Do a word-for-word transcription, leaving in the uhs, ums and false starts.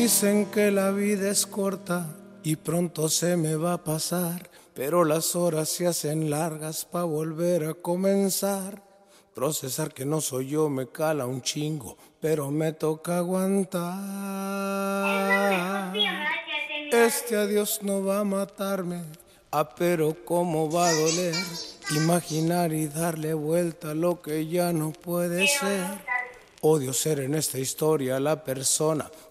Dicen que la vida es corta y pronto se me va a pasar, pero las horas se hacen largas pa' volver a comenzar. Procesar que no soy yo me cala un chingo, pero me toca aguantar. Este adiós no va a matarme, ah, pero cómo va a doler imaginar y darle vuelta a lo que ya no puede ser. Odio ser en esta historia la persona